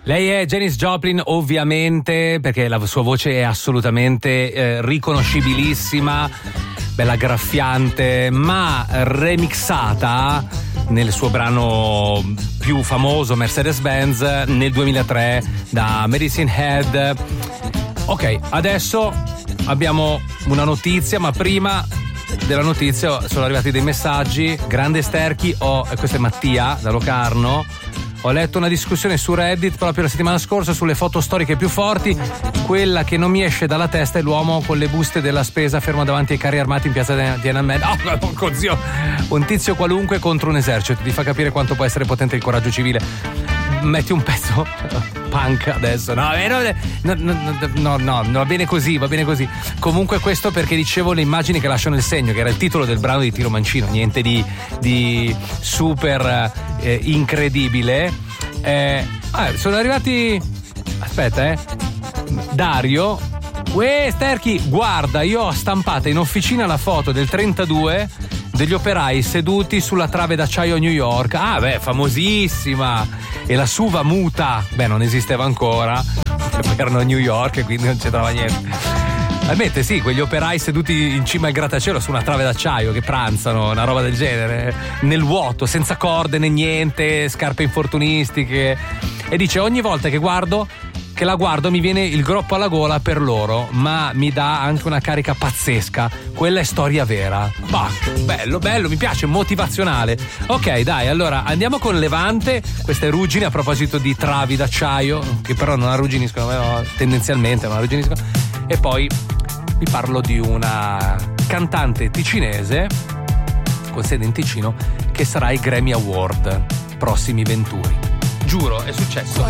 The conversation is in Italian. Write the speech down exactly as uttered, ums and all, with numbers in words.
Lei è Janis Joplin, ovviamente, perché la sua voce è assolutamente eh, riconoscibilissima, bella graffiante, ma remixata nel suo brano più famoso Mercedes-Benz nel duemilatré da Medicine Head. Ok, adesso abbiamo una notizia, ma prima della notizia sono arrivati dei messaggi. Grande Sterchi, oh, questo è Mattia da Locarno. Ho letto una discussione su Reddit proprio la settimana scorsa sulle foto storiche più forti. Quella che non mi esce dalla testa è l'uomo con le buste della spesa fermo davanti ai carri armati in piazza Tiananmen. Oh, oh, zio, un tizio qualunque contro un esercito. Ti fa capire quanto può essere potente il coraggio civile. Metti un pezzo punk adesso. No, no, no, no, no, no, va bene così, va bene così. Comunque questo perché dicevo le immagini che lasciano il segno, che era il titolo del brano di Tiro Mancino. Niente di, di super eh, incredibile. Eh, ah, sono arrivati. Aspetta, eh. Dario. Uè, Sterchi, guarda, io ho stampata in officina la foto del trentadue degli operai seduti sulla trave d'acciaio a New York. Ah, beh, famosissima. E la Suva muta, beh, non esisteva ancora, erano a New York, quindi non c'entrava niente. Almette, sì, quegli operai seduti in cima al grattacielo su una trave d'acciaio che pranzano, una roba del genere, nel vuoto, senza corde né niente, scarpe infortunistiche. E dice: ogni volta che guardo che la guardo mi viene il groppo alla gola per loro, ma mi dà anche una carica pazzesca. Quella è storia vera. Bah, bello, bello, mi piace, motivazionale. Ok, dai, allora andiamo con Levante. Queste ruggine, a proposito di travi d'acciaio, che però non arrugginiscono, no, tendenzialmente non arrugginiscono. E poi vi parlo di una cantante ticinese con sede in Ticino che sarà ai Grammy Award prossimi venturi. Giuro, è successo.